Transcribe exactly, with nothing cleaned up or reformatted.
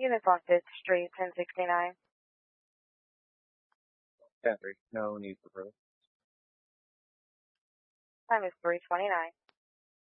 Units on fifth Street, ten sixty-nine. ten three. No need for further. Time is three twenty-nine.